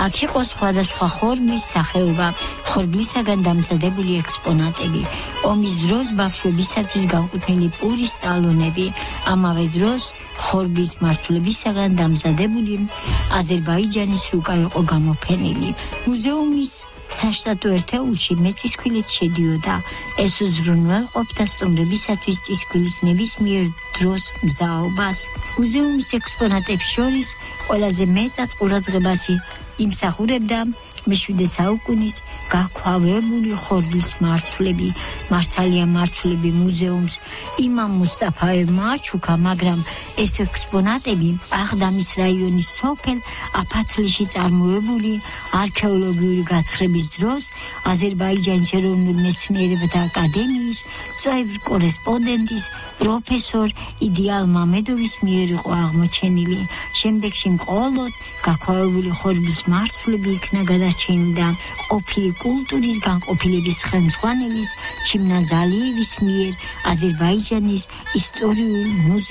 აქ იყო სხვადასხვა ხორმის სახეობა, ხორბლისაგან დამზადებული ექსპონატები, ომის დროს ბავშვებისათვის განკუთვნილი პურის ტალონები, ამავე დროს ხორბლის მართვლებისაგან დამზადებული აზერბაიჯანის რუკა იყო გამოფენილი. მუზეუმის საშტატო ერთეულში მეწისქვილიც შედიოდა. ეს უზრუნველყოფდა სტუმრებისათვის წისქვილის ნებისმიერ დროს მზაობას. მუზეუმის ექსპონატებს შორის ყველაზე მეტად ყურადღებას იმსახურებდა მე-7 საუკუნის გაქვავებული ხორბლის მარცვლები. მართალია მარცვლები მუზეუმს იმამ მუსტაფაევმა აჩუქა, მაგრამ ეს ექსპონატები აღდამის რაიონის სოფელ აფათლში წარმოებული არქეოლოგიური გათხრების დროს აზერბაიჯანის ეროვნული მეცნიერებათა აკადემიის წევრი კორესპონდენტის პროფესორ იდეალ მამედოვის მიერ იყო აღმოჩენილი. შემდეგში მხოლოდ გაქვავებული ხორბლის მარცვლები იქნა გადარჩენილი და ყოფილი კულტურის განყოფილების ხელმძღვანელის ჩიმნაზალიევის მიერ აზერბაიჯანის ისტორიულ